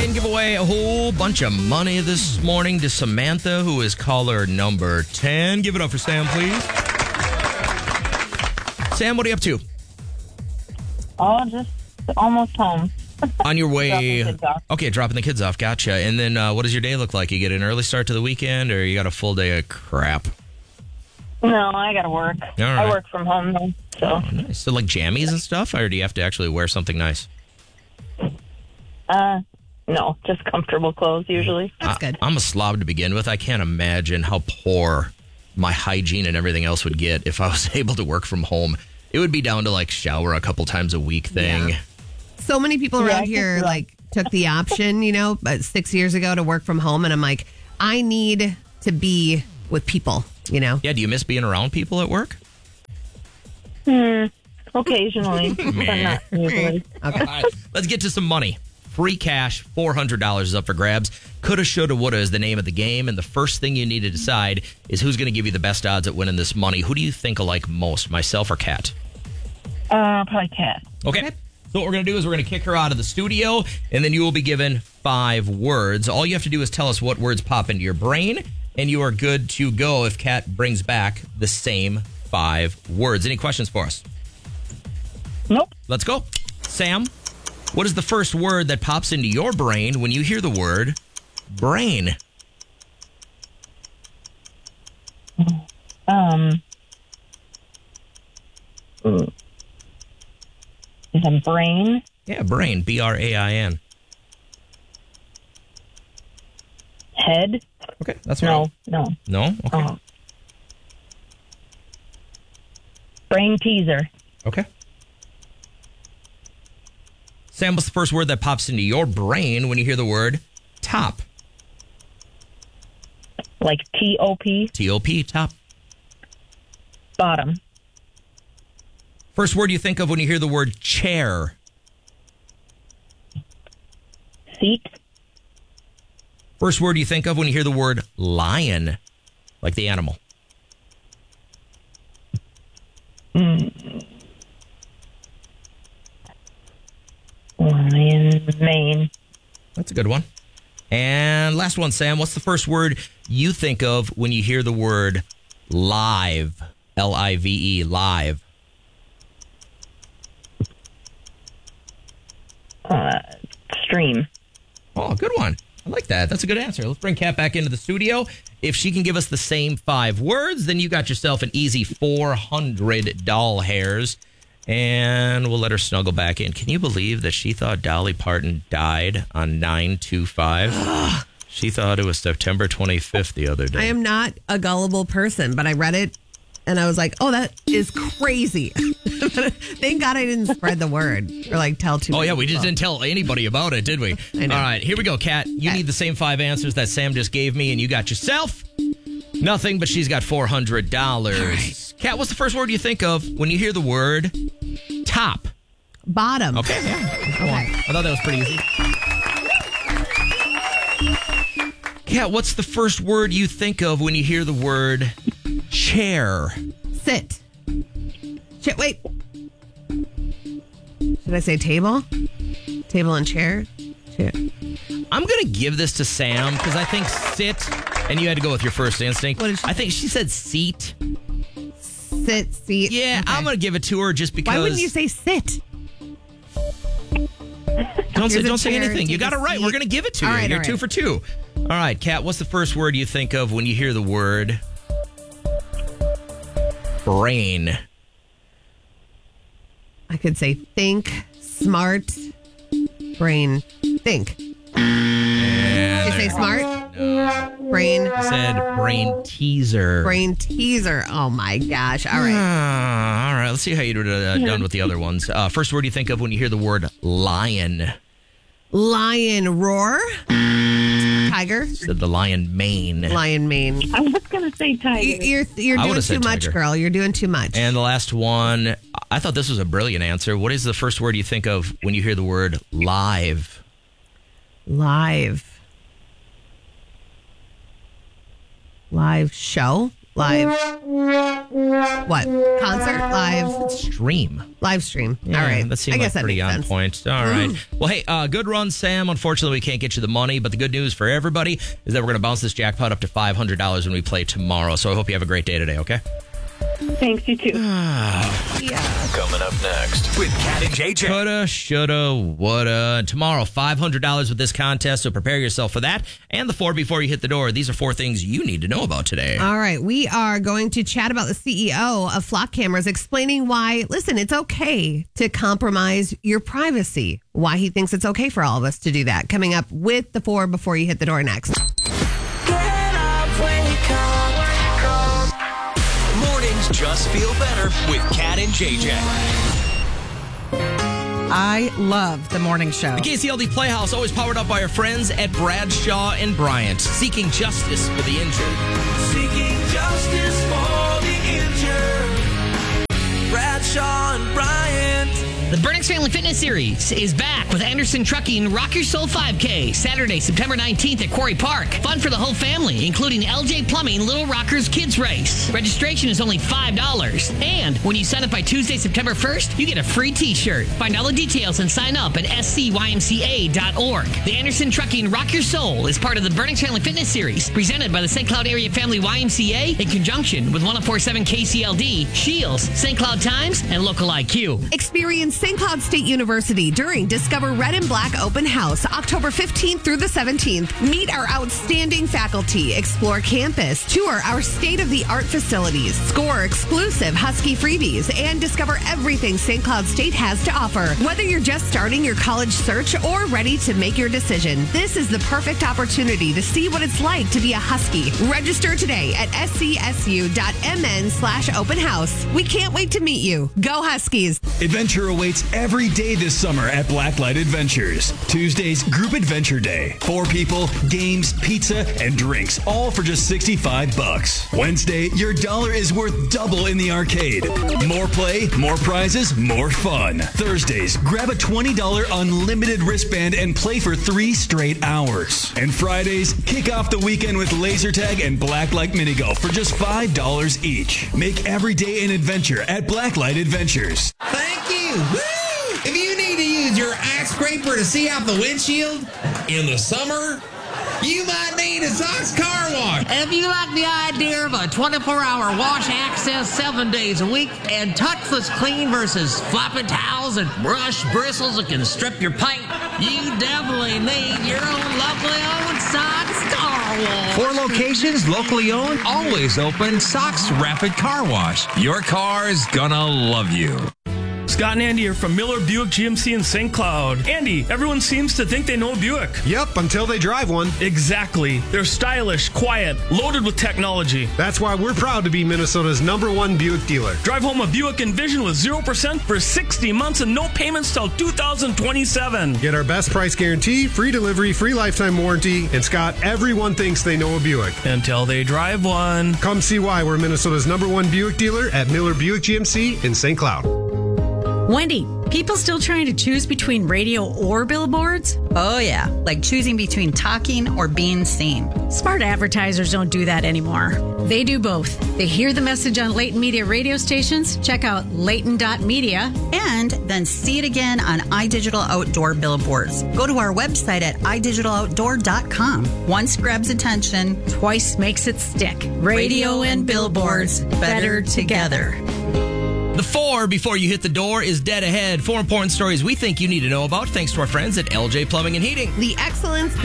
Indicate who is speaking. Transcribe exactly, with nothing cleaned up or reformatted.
Speaker 1: try and give away a whole bunch of money this morning to Samantha, who is caller number ten. Give it up for Sam, please. Sam, what are you up to?
Speaker 2: Oh, just almost home.
Speaker 1: On your way.
Speaker 2: Dropping the kids off.
Speaker 1: Okay, dropping the kids off. Gotcha. And then uh, what does your day look like? You get an early start to the weekend, or you got a full day of crap?
Speaker 2: No, I got to work.
Speaker 1: All right.
Speaker 2: I work from home, though. So,
Speaker 1: Oh, nice. So like jammies and stuff, or do you have to actually wear something nice?
Speaker 2: uh, no, just comfortable clothes usually.
Speaker 3: That's good.
Speaker 1: I, I'm a slob to begin with. I can't imagine how poor my hygiene and everything else would get if I was able to work from home. It would be down to like shower a couple times a week thing.
Speaker 3: Yeah. So many people
Speaker 2: Yeah, I
Speaker 3: around
Speaker 2: can
Speaker 3: here
Speaker 2: see that.
Speaker 3: like took the option, you know, but six years ago to work from home, and I'm like, I need to be with people, you know.
Speaker 1: Yeah, do you miss being around people at work?
Speaker 2: Hmm. Occasionally, but not usually.
Speaker 1: All right, let's get to some money. Free cash, four hundred dollars is up for grabs. Coulda, shoulda, woulda is the name of the game, and the first thing you need to decide is who's going to give you the best odds at winning this money. Who do you think will like most, myself or Kat?
Speaker 2: Uh, probably cat.
Speaker 1: Okay. So what we're going to do is we're going to kick her out of the studio, and then you will be given five words. All you have to do is tell us what words pop into your brain, and you are good to go if Kat brings back the same five words. Any questions for us?
Speaker 2: Nope.
Speaker 1: Let's go. Sam, what is the first word that pops into your brain when you hear the word brain?
Speaker 2: Um. Is a brain?
Speaker 1: Yeah, brain. B R A I N.
Speaker 2: Head?
Speaker 1: Okay, that's
Speaker 2: No,
Speaker 1: right.
Speaker 2: no.
Speaker 1: No? Okay.
Speaker 2: Oh. Brain teaser.
Speaker 1: Okay. Sam, what's the first word that pops into your brain when you hear the word top?
Speaker 2: Like T O P.
Speaker 1: T O P, top.
Speaker 2: Bottom.
Speaker 1: First word you think of when you hear the word chair.
Speaker 2: Seat.
Speaker 1: First word you think of when you hear the word lion, like the animal.
Speaker 2: Lion mane.
Speaker 1: That's a good one. And last one, Sam, what's the first word you think of when you hear the word live? L I V E, live.
Speaker 2: Uh, stream.
Speaker 1: Oh, good one. I like that. That's a good answer. Let's bring Kat back into the studio. If she can give us the same five words, then you got yourself an easy four hundred doll hairs. And we'll let her snuggle back in. Can you believe that she thought Dolly Parton died on nine two five? She thought it was September twenty-fifth the other day.
Speaker 3: I am not a gullible person, but I read it and I was like, oh, that is crazy. Thank God I didn't spread the word or like tell too
Speaker 1: Oh,
Speaker 3: many
Speaker 1: yeah, we just
Speaker 3: people.
Speaker 1: didn't tell anybody about it, did we?
Speaker 3: I know.
Speaker 1: All right, here we go, Kat. You
Speaker 3: Okay.
Speaker 1: need the same five answers that Sam just gave me, and you got yourself nothing, but she's got four hundred dollars.
Speaker 3: right.
Speaker 1: Kat, what's the first word you think of when you hear the word top?
Speaker 3: Bottom.
Speaker 1: Okay, yeah. Go on.
Speaker 3: Okay.
Speaker 1: I thought that was pretty easy. Kat, what's the first word you think of when you hear the word chair?
Speaker 3: Sit. Shit, wait. Should I say table? Table and chair? Chair.
Speaker 1: I'm going to give this to Sam because I think sit, and you had to go with your first instinct.
Speaker 3: What did she-
Speaker 1: I think she said seat.
Speaker 3: Sit, seat.
Speaker 1: Yeah,
Speaker 3: Okay.
Speaker 1: I'm going to give it to her just because.
Speaker 3: Why wouldn't you say sit?
Speaker 1: Don't say,
Speaker 3: Here's a
Speaker 1: don't say
Speaker 3: chair,
Speaker 1: anything. You
Speaker 3: take
Speaker 1: got
Speaker 3: a
Speaker 1: it right.
Speaker 3: seat.
Speaker 1: We're going to give it to
Speaker 3: All
Speaker 1: you.
Speaker 3: right,
Speaker 1: You're
Speaker 3: all
Speaker 1: two
Speaker 3: right.
Speaker 1: for two. All right, Kat, what's the first word you think of when you hear the word brain?
Speaker 3: I could say think, smart, brain, think. Did you say smart? Brain,
Speaker 1: I said brain teaser.
Speaker 3: brain teaser. Oh my gosh. All right.
Speaker 1: Ah, all right, let's see how you're uh, done with the other ones. Uh, first word you think of when you hear the word lion.
Speaker 3: Lion roar. Tiger.
Speaker 1: Said the lion mane.
Speaker 3: Lion mane.
Speaker 2: I was going to say tiger.
Speaker 3: You- You're you're
Speaker 1: I
Speaker 3: doing
Speaker 1: would've
Speaker 3: too
Speaker 1: said
Speaker 3: much,
Speaker 1: tiger.
Speaker 3: girl. You're doing too much.
Speaker 1: And the last one, I thought this was a brilliant answer. What is the first word you think of when you hear the word live?
Speaker 3: Live. Live show. live. What? Concert? Live?
Speaker 1: Stream.
Speaker 3: Live stream.
Speaker 1: Yeah,
Speaker 3: All right.
Speaker 1: That seems
Speaker 3: I
Speaker 1: like
Speaker 3: guess that
Speaker 1: pretty
Speaker 3: makes
Speaker 1: on
Speaker 3: sense.
Speaker 1: point. All right. Well, hey, uh, good run, Sam. Unfortunately, we can't get you the money, but the good news for everybody is that we're going to bounce this jackpot up to five hundred dollars when we play tomorrow. So I hope you have a great day today, okay?
Speaker 2: Thanks, you too.
Speaker 3: Yeah.
Speaker 4: Coming up next with Cat and J J.
Speaker 1: Coulda, shoulda, woulda. And tomorrow, five hundred dollars with this contest, so prepare yourself for that. And the four before you hit the door. These are four things you need to know about today.
Speaker 3: All right. We are going to chat about the C E O of Flock Cameras explaining why, listen, it's okay to compromise your privacy. Why he thinks it's okay for all of us to do that. Coming up with the four before you hit the door next.
Speaker 4: Get up, wake up. Mornings just feel better with Cat and J J.
Speaker 5: I love the morning show.
Speaker 1: The K C L D Playhouse, always powered up by our friends at Bradshaw and Bryant, seeking justice for the injured.
Speaker 4: Seeking justice for the injured. Bradshaw and Bryant.
Speaker 6: The Burnix Family Fitness Series is back with Anderson Trucking Rock Your Soul five K, Saturday, September nineteenth at Quarry Park. Fun for the whole family, including L J Plumbing Little Rockers Kids Race. Registration is only five dollars. And when you sign up by Tuesday, September first, you get a free t-shirt. Find all the details and sign up at s c y m c a dot org. The Anderson Trucking Rock Your Soul is part of the Burnix Family Fitness Series, presented by the Saint Cloud Area Family Y M C A in conjunction with one oh four point seven K C L D, Shields, Saint Cloud Times, and Local I Q.
Speaker 3: Experience Saint Cloud State University during Discover Red and Black Open House, October fifteenth through the seventeenth. Meet our outstanding faculty, explore campus, tour our state-of-the-art facilities, score exclusive Husky freebies, and discover everything Saint Cloud State has to offer. Whether you're just starting your college search or ready to make your decision, this is the perfect opportunity to see what it's like to be a Husky. Register today at s c s u dot m n slash open house. We can't wait to meet you. Go Huskies!
Speaker 7: Adventure awaits every day this summer at Blacklight Adventures. Tuesday's Group Adventure Day. Four people, games, pizza, and drinks, all for just sixty-five bucks. Wednesday, your dollar is worth double in the arcade. More play, more prizes, more fun. Thursdays, grab a twenty dollars unlimited wristband and play for three straight hours. And Fridays, kick off the weekend with laser tag and Blacklight mini golf for just five dollars each. Make every day an adventure at Blacklight Adventures.
Speaker 8: Thank you. Woo! If you need to use your ice scraper to see out the windshield in the summer, you might need a Sox car wash.
Speaker 6: And if you like the idea of a twenty-four hour wash access seven days a week and touchless clean versus floppy towels and brush bristles that can strip your paint, you definitely need your own locally owned Sox car wash.
Speaker 9: Four locations, locally owned, always open. Sox Rapid Car Wash. Your car's gonna love you.
Speaker 10: Scott and Andy are from Miller Buick G M C in Saint Cloud. Andy, everyone seems to think they know a Buick.
Speaker 11: Yep, until they drive one.
Speaker 10: Exactly. They're stylish, quiet, loaded with technology.
Speaker 11: That's why we're proud to be Minnesota's number one Buick dealer.
Speaker 10: Drive home a Buick Envision with zero percent for sixty months and no payments till two thousand twenty-seven.
Speaker 11: Get our best price guarantee, free delivery, free lifetime warranty, and Scott, everyone thinks they know a Buick.
Speaker 10: Until they drive one.
Speaker 11: Come see why we're Minnesota's number one Buick dealer at Miller Buick G M C in Saint Cloud.
Speaker 12: Wendy, people still trying to choose between radio or billboards?
Speaker 13: Oh, yeah, like choosing between talking or being seen.
Speaker 12: Smart advertisers don't do that anymore. They do both. They hear the message on Leighton Media radio stations, check out leighton dot media,
Speaker 13: and then see it again on iDigital Outdoor billboards. Go to our website at i digital outdoor dot com. Once grabs attention,
Speaker 12: twice makes it stick. Radio,
Speaker 13: radio and billboards, better together.
Speaker 1: The four before you hit the door is dead ahead. Four important stories we think you need to know about, thanks to our friends at L J Plumbing and Heating.
Speaker 3: The excellence